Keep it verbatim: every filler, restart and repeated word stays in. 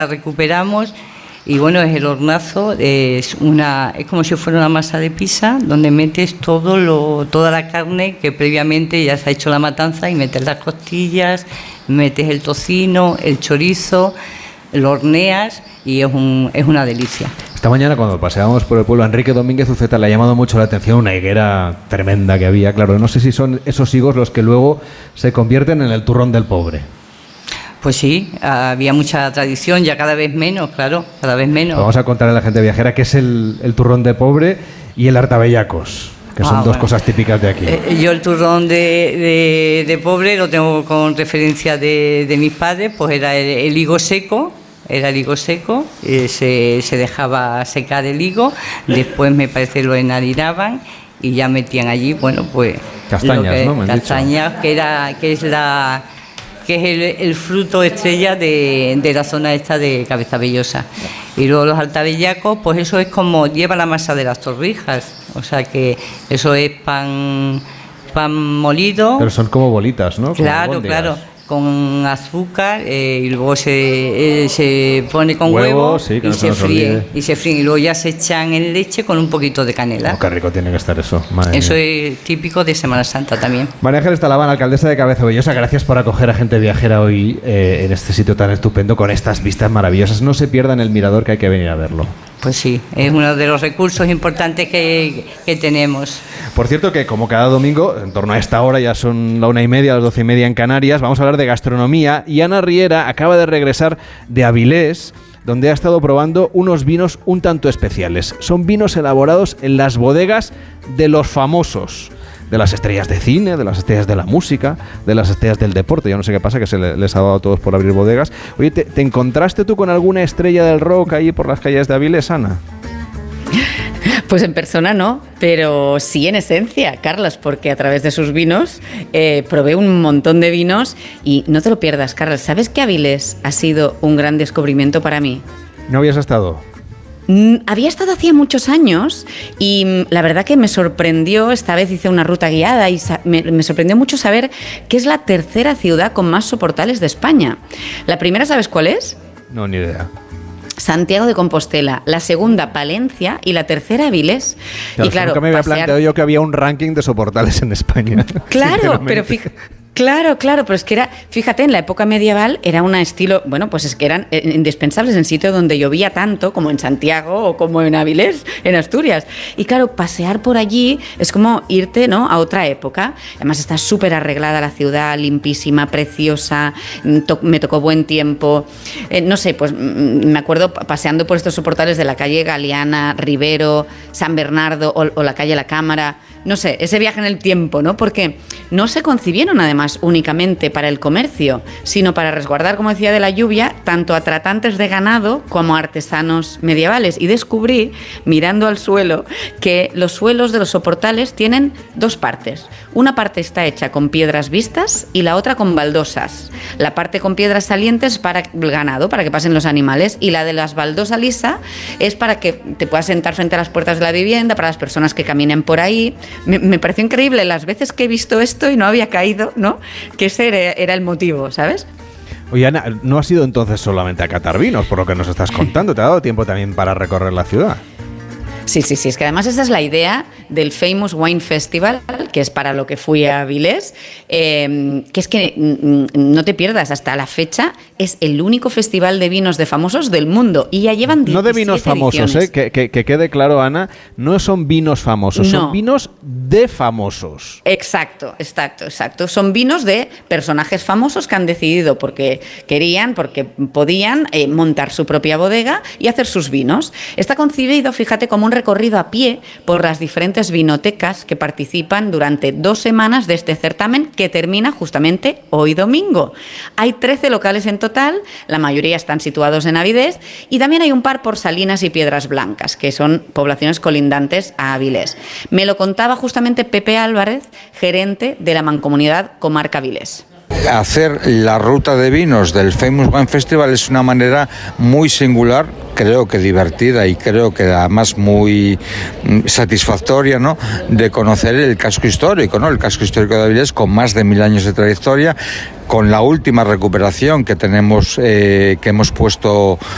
recuperamos. Y bueno, es el hornazo, es una es como si fuera una masa de pizza donde metes todo lo toda la carne que previamente ya se ha hecho la matanza, y metes las costillas, metes el tocino, el chorizo, lo horneas y es un es una delicia. Esta mañana cuando paseábamos por el pueblo, a Enrique Domínguez Uceta le ha llamado mucho la atención una higuera tremenda que había. Claro, no sé si son esos higos los que luego se convierten en el turrón del pobre. Pues sí, había mucha tradición, ya cada vez menos, claro, cada vez menos. Vamos a contarle a la gente viajera qué es el, el turrón de pobre y el hartabellacos, que son ah, dos bueno. cosas típicas de aquí. Eh, yo el turrón de, de, de pobre lo tengo con referencia de, de mis padres, pues era el, el higo seco, era el higo seco, eh, se, se dejaba secar el higo, después me parece lo enharinaban y ya metían allí, bueno, pues... Castañas, que, ¿no? Me castañas, que, era, que es la... que es el, el fruto estrella de, de la zona esta de Cabeza Vellosa. Y luego los hartabellacos, pues eso es como lleva la masa de las torrijas, o sea que eso es pan pan molido. Pero son como bolitas, ¿no? Claro, claro, con azúcar, eh, y luego se, eh, se pone con huevo, huevo sí, y no se, se fríe y se fríe y luego ya se echan en leche con un poquito de canela. Oh, qué rico tiene que estar eso. Madre eso mía. Es típico de Semana Santa también. María Ángeles Talabán, alcaldesa de Cabeza Vellosa, gracias por acoger a gente viajera hoy eh, en este sitio tan estupendo con estas vistas maravillosas. No se pierdan el mirador, que hay que venir a verlo. Pues sí, es uno de los recursos importantes que, que tenemos. Por cierto que como cada domingo, en torno a esta hora, ya son la una y media, las doce y media en Canarias, vamos a hablar de gastronomía, y Ana Riera acaba de regresar de Avilés, donde ha estado probando unos vinos un tanto especiales. Son vinos elaborados en las bodegas de los famosos, de las estrellas de cine, de las estrellas de la música, de las estrellas del deporte. Yo no sé qué pasa, que se les ha dado a todos por abrir bodegas. Oye, ¿te, te encontraste tú con alguna estrella del rock ahí por las calles de Avilés, Ana? Pues en persona no, pero sí en esencia, Carlos, porque a través de sus vinos eh, probé un montón de vinos y no te lo pierdas, Carlos. ¿Sabes que Avilés ha sido un gran descubrimiento para mí? ¿No habías estado? Había estado hacía muchos años y la verdad que me sorprendió, esta vez hice una ruta guiada y me, me sorprendió mucho saber que es la tercera ciudad con más soportales de España. ¿La primera sabes cuál es? No, ni idea. Santiago de Compostela, la segunda Palencia y la tercera Avilés. Claro, y claro, nunca me había pasear... planteado yo que había un ranking de soportales en España. Claro, pero fíjate. Claro, claro, pero es que era, fíjate, en la época medieval era un estilo, bueno, pues es que eran indispensables en sitios donde llovía tanto, como en Santiago o como en Avilés, en Asturias. Y claro, pasear por allí es como irte, ¿no?, a otra época. Además está súper arreglada la ciudad, limpísima, preciosa, to- me tocó buen tiempo. Eh, no sé, pues me acuerdo paseando por estos soportales de la calle Galeana, Rivero, San Bernardo o, o la calle La Cámara. No sé, ese viaje en el tiempo, ¿no? Porque no se concibieron además únicamente para el comercio, sino para resguardar, como decía, de la lluvia, tanto a tratantes de ganado como a artesanos medievales. Y descubrí, mirando al suelo, que los suelos de los soportales tienen dos partes. Una parte está hecha con piedras vistas y la otra con baldosas. La parte con piedras salientes para el ganado, para que pasen los animales, y la de las baldosas lisa es para que te puedas sentar frente a las puertas de la vivienda, para las personas que caminen por ahí. Me, me pareció increíble las veces que he visto esto y no había caído, ¿no?, que ese era, era el motivo, ¿sabes? Oye, Ana, no has ido entonces solamente a catar vinos, por lo que nos estás contando. ¿Te ha dado tiempo también para recorrer la ciudad? Sí, sí, sí, es que además esa es la idea del Famous Wine Festival, que es para lo que fui a Avilés, eh, que es que mm, no te pierdas, hasta la fecha es el único festival de vinos de famosos del mundo y ya llevan diecisiete No de vinos famosos, ¿eh? que, que, que quede claro, Ana, no son vinos famosos, no. Son vinos de famosos. Exacto, exacto, exacto. Son vinos de personajes famosos que han decidido porque querían, porque podían eh, montar su propia bodega y hacer sus vinos. Está concebido, fíjate, como un recorrido a pie por las diferentes vinotecas que participan durante dos semanas de este certamen que termina justamente hoy domingo. Hay trece locales en total, la mayoría están situados en Avilés y también hay un par por Salinas y Piedras Blancas, que son poblaciones colindantes a Avilés. Me lo contaba justamente Pepe Álvarez, gerente de la Mancomunidad Comarca Avilés. Hacer la ruta de vinos del Famous Wine Festival es una manera muy singular, creo que divertida y creo que además muy satisfactoria, ¿no?, de conocer el casco histórico, ¿no?, el casco histórico de Avilés, con más de mil años de trayectoria, con la última recuperación que tenemos, eh, que hemos puesto